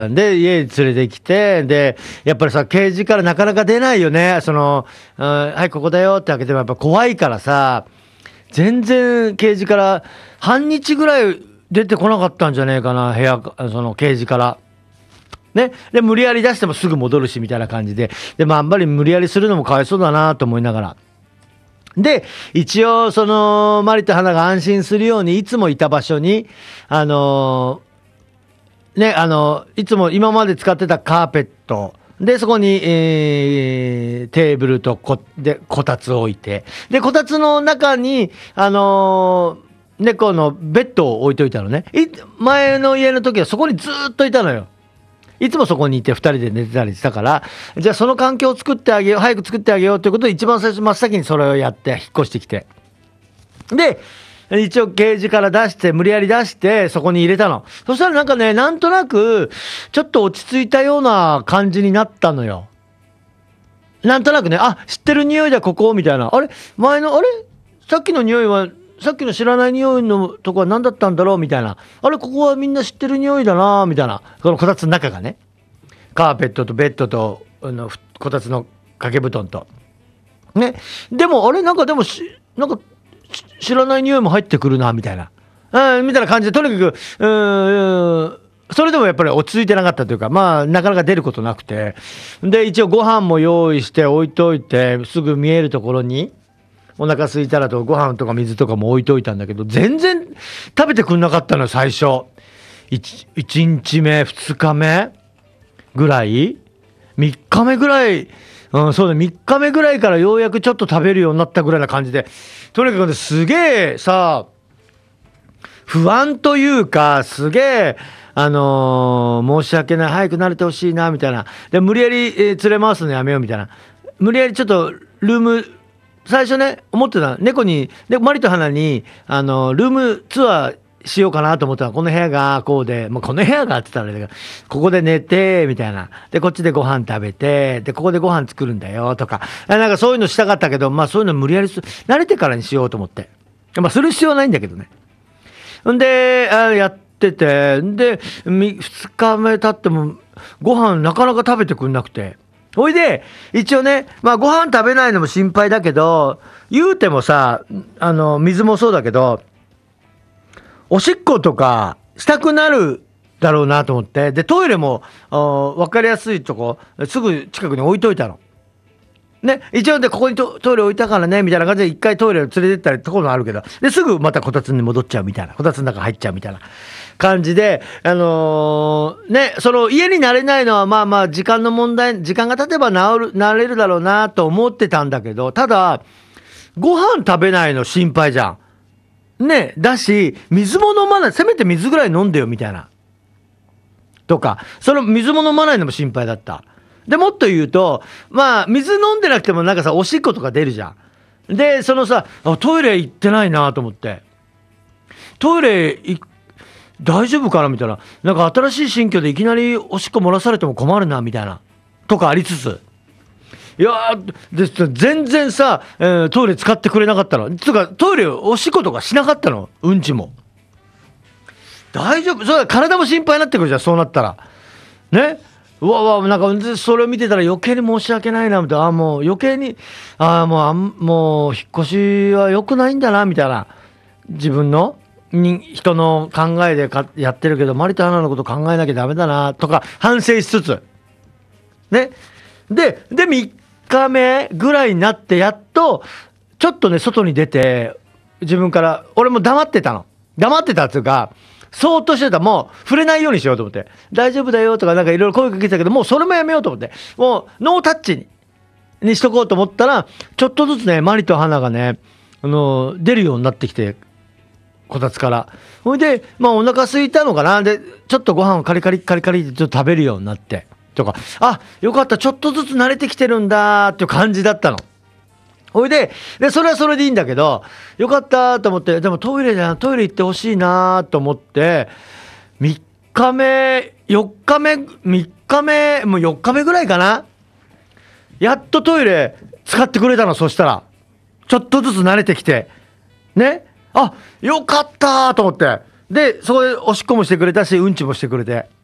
で、家に連れてきて、で、やっぱりさ、ケージからなかなか出ないよね。はい、ここだよって開けてもやっぱ怖いからさ、全然ケージから半日ぐらい出てこなかったんじゃねえかな、そのケージから。ね。で、無理やり出してもすぐ戻るし、みたいな感じで。で、まあ、あんまり無理やりするのもかわいそうだなと思いながら。で、一応、マリと花が安心するように、いつもいた場所に、いつも今まで使ってたカーペット、で、そこに、テーブルとこたつを置いて、で、こたつの中に、猫のベッドを置いといたのね。前の家の時はそこにずーっといたのよ。いつもそこにいて2人で寝てたりしたから、じゃあその環境を作ってあげよう、早く作ってあげようということで、一番最初、真っ先にそれをやって、引っ越してきて。で、一応ケージから出して、無理やり出して、そこに入れたの。そしたらなんかね、なんとなく、ちょっと落ち着いたような感じになったのよ。なんとなくね、あ、知ってる匂いだ、ここ、みたいな。あれさっきの匂いは、さっきの知らない匂いのとこは何だったんだろうみたいな。あれ、ここはみんな知ってる匂いだなみたいな。このこたつの中がね。カーペットとベッドと、こたつの掛け布団と。ね。でも、あれ、なんかでもなんか、知らない匂いも入ってくるな、みたいな。みたいな感じで、とにかく、それでもやっぱり落ち着いてなかったというか、まあ、なかなか出ることなくて。で、一応ご飯も用意して置いといて、すぐ見えるところに、お腹空いたらとご飯とか水とかも置いといたんだけど、全然食べてくんなかったのよ、最初。1日目、2日目ぐらい ?3 日目ぐらい、そうだ、3日目ぐらいからようやくちょっと食べるようになったぐらいな感じで、とにかくね、すげえさ、不安というか、すげえ、申し訳ない、早く慣れてほしいな、みたいな。で、無理やり、連れ回すのやめよう、みたいな。無理やりちょっと、最初ね、思ってた。マリと花に、ルームツアーしようかなと思ったら、この部屋がこうで、もうこの部屋がって言ったらあれだけど、ここで寝て、みたいな。で、こっちでご飯食べて、で、ここでご飯作るんだよ、とか。なんかそういうのしたかったけど、まあそういうの無理やり慣れてからにしようと思って。まあする必要はないんだけどね。んで、やってて、で、2日目経っても、ご飯なかなか食べてくんなくて。ほいで、一応ね、まあご飯食べないのも心配だけど、言うてもさ、水もそうだけど、おしっことかしたくなるだろうなと思って、で、トイレも、わかりやすいとこ、すぐ近くに置いといたの。ね、一応で、ここにトイレ置いたからね、みたいな感じで一回トイレを連れてったりところもあるけど、で、すぐまたこたつに戻っちゃうみたいな、こたつの中入っちゃうみたいな感じで、家に慣れないのはまあまあ時間の問題、時間が経てば慣れるだろうなと思ってたんだけど、ただ、ご飯食べないの心配じゃん。ね、だし、水も飲まない、せめて水ぐらい飲んでよみたいな。とか、水も飲まないのも心配だった。で、もっと言うと、まあ、水飲んでなくてもなんかさ、おしっことか出るじゃん。で、トイレ行ってないなと思って。トイレ大丈夫かなみたいな。なんか新しい新居でいきなりおしっこ漏らされても困るな、みたいな。とかありつつ。いやー、全然さ、トイレ使ってくれなかったの。つうか、トイレおしっことかしなかったの。うんちも。大丈夫？体も心配になってくるじゃん、そうなったら。ね？なんか、それを見てたら余計に申し訳ないな、みたいな。もう余計に、もう、引っ越しは良くないんだな、みたいな。自分の、人の考えでやってるけど、マリとアナのこと考えなきゃダメだな、とか、反省しつつ。ね。で、3日目ぐらいになって、やっと、ちょっとね、外に出て、自分から、俺も黙ってたの。黙ってたっていうか、そーっとしてた。もう触れないようにしようと思って。大丈夫だよとかなんかいろいろ声かけてたけど、もうそれもやめようと思って。もうノータッチにしとこうと思ったら、ちょっとずつね、マリと花がね、出るようになってきて、こたつから。ほいで、まあお腹空いたのかな。で、ちょっとご飯をカリカリってちょっと食べるようになって。とか、あ、よかった、ちょっとずつ慣れてきてるんだーっていう感じだったの。ほいで、それはそれでいいんだけど、よかったと思って、でもトイレ行ってほしいなと思って、3日目、4日目、3日目、もう4日目ぐらいかな。やっとトイレ使ってくれたの、そしたら。ちょっとずつ慣れてきて。ね。あ、よかったと思って。で、そこでおしっこもしてくれたし、うんちもしてくれて。